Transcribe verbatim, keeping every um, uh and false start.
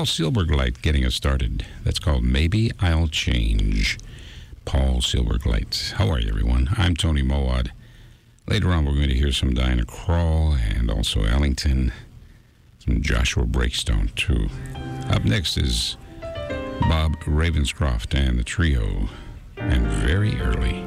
Silbergleit getting us started. That's called Maybe I'll Change. Paul Silbergleit. How are you, everyone? I'm Tony Mowat. Later on, we're going to hear some Diana Krall and also Ellington, some Joshua Breakstone, too. Up next is Bob Ravenscroft and the trio, and Very Early.